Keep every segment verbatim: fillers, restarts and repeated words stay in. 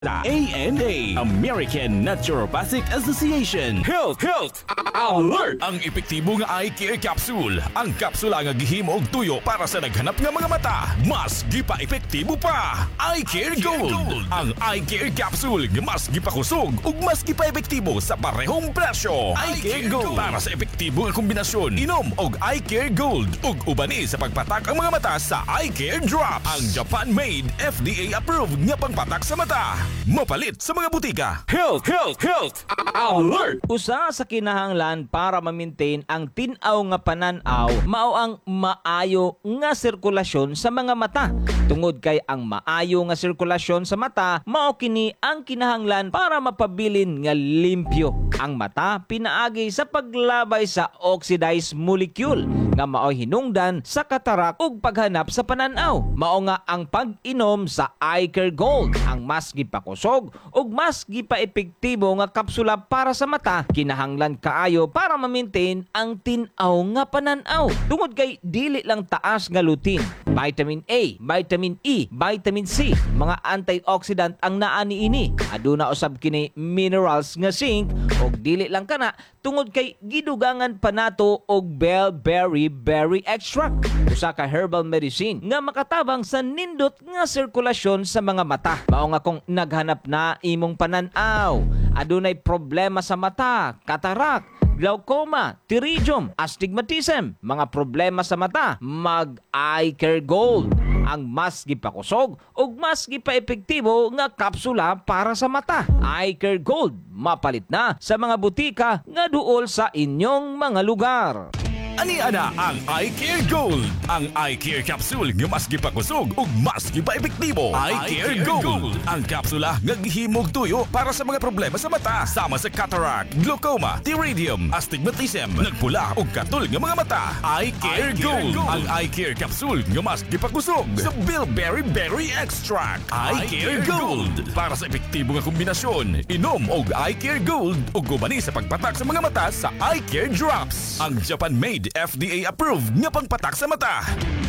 A N A, American Naturopathic Association. Health, health, alert! Ang epektibo nga eye care capsule. Ang kapsula nga gihimo og tuyo para sa naghanap nga mga mata. Mas gipa epektibo pa. Eye Care Gold. Ang eye care capsule nga mas gipakusog ug mas gipa epektibo sa parehong presyo. Eye Care Gold para sa epektibo nga kombinasyon. Inom og Eye Care Gold ug ubani sa pagpatak ang mga mata sa Eye Care Drops. Ang Japan-made, F D A approved nga pangpatak sa mata. Mapalit sa mga butika. Health, health, health, alert! Usa sa kinahanglan para ma-maintain ang tin-aw nga pananaw mao ang maayo nga sirkulasyon sa mga mata. Tungod kay ang maayo nga sirkulasyon sa mata mao kini ang kinahanglan para mapabilin nga limpyo ang mata pinaagi sa paglabay sa oxidized molecule nga mao hinungdan sa katarak ug paghanap sa pananaw. Mao nga ang pag-inom sa Eye Care Gold ang mas gipakusog ug mas gipaepektibo nga kapsula para sa mata kinahanglan kaayo para ma-maintain ang tin-aw nga pananaw. Tungod kay dili lang taas nga lutein, vitamin A, vitamin E, vitamin C, mga antioxidant ang naa niini. Aduna usab kini minerals nga zinc ug dili lang kana tungod kay gidugangan pa nato og bellberry berry extract, usa ka herbal medicine nga makatabang sa nindot nga sirkulasyon sa mga mata. Mao nga kung naghanap na imong pananaw, adunay problema sa mata, katarak, glaucoma, pterygium, astigmatism, mga problema sa mata, mag Eye Care Gold ang mas gipakusog ug mas gipaepektibo nga kapsula para sa mata. Eye Care Gold mapalit na sa mga butika nga duol sa inyong mga lugar. Ani ana ang Eye Care Gold. Ang Eye Care Capsule nga mas gipakusog ug mas gipaepektibo. Eye Care Gold. Ang kapsula nga gihimog tuyo para sa mga problema sa mata sama sa cataract, glaucoma, pterygium, astigmatism, nagpula ug katol nga mga mata. Eye Care Gold. Ang Eye Care Capsule nga mas gipakusog sa bilberry berry extract. Eye Care Gold para sa epektibo nga kombinasyon. Inom og Eye Care Gold ug gubani sa pagpatak sa mga mata sa Eye Care Drops. Ang Japan-made, F D A approved nga pangpatak sa mata.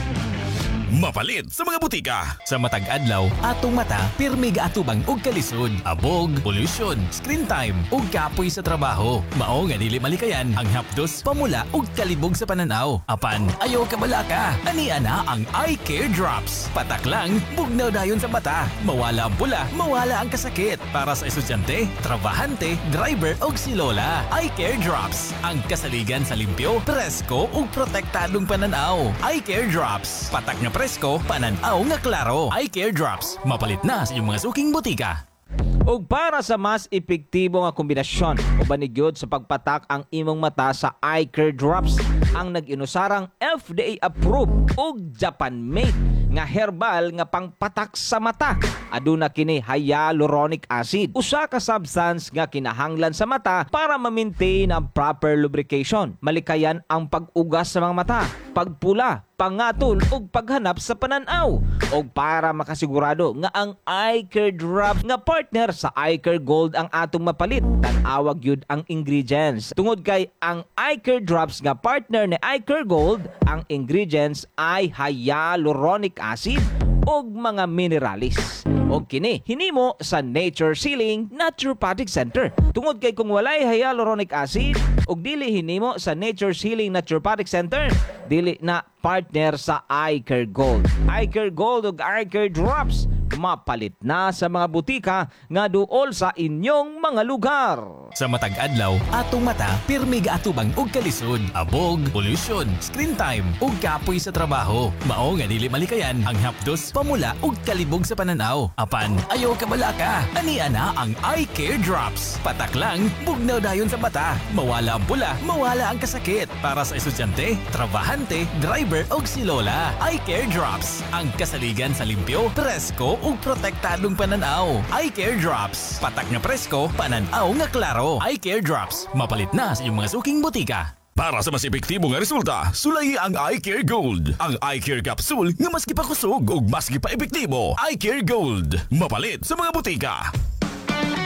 Mapalit sa mga butika. Sa matag adlaw, atong mata pirmi gaatubang og kalisod, abog, pollution, screen time ug kapoy sa trabaho. Mao nga dili malikayan ang hapdos, pamula ug kalibog sa pananaw. Apan ayo ka bala ka. Ani ana ang Eye Care Drops. Patak lang, bugnaw dayon sa mata. Mawala ang pula, mawala ang kasakit. Para sa estudyante, trabahante, driver ug si lola. Eye Care Drops. Ang kasaligan sa limpyo, presko ug protektadong pananaw. Eye Care Drops. Patak nga presko, pananaw nga klaro. Eye Care Drops. Mapalit na sa iyong mga suking butika. Ug para sa mas epektibo nga kombinasyon uban ni gyud sa pagpatak ang imong mata sa Eye Care Drops ang nag-inusarang F D A approved ug Japan-made nga herbal nga pangpatak sa mata. Aduna kini hyaluronic acid, usa ka substance nga kinahanglan sa mata para ma-maintain ang proper lubrication. Malikayan ang pag-ugas sa mga mata, pagpula, pangatol ug paghanap sa pananaw. Ug para makasigurado nga ang Eye Care Drops nga partner sa Eye Care Gold ang atong mapalit, tan-awag yun ang ingredients. Tungod kay ang Eye Care Drops nga partner ni Eye Care Gold, ang ingredients ay hyaluronic acid ug mga mineralis. Og kini hinimo sa Nature Sealing Naturopathic Center. Tungod kay kung walay hyaluronic acid ug dili hinimo sa Nature Sealing Naturopathic Center, dili na partner sa Eye Care Gold. Eye Care Gold ug Eye Care Drops mapalit na sa mga butika nga duol sa inyong mga lugar. Sa matag adlaw, atong mata pirmi gaatubang og kalisod, abog, pollution, screen time ug kapoy sa trabaho. Mao nga dili malikayan ang hapdos, pamula ug kalibog sa pananaw. Apan ayo ka bala ka. Ani ana ang Eye Care Drops. Patak lang, bugnaw dayon sa mata. Mawala ang pula, mawala ang kasakit. Para sa estudyante, trabahante, driver ug si lola. Eye Care Drops. Ang kasaligan sa limpyo, presko ug protektadong pananaw. Eye Care Drops. Patak nga presko, pananaw nga klaro. Eye Care Drops. Mapalit na sa iyong mga suking butika. Para sa mas epektibo nga resulta, sulayi ang Eye Care Gold. Ang Eye Care Capsule nga mas gipakusog ug mas gipaepektibo. Eye Care Gold. Mapalit sa mga butika.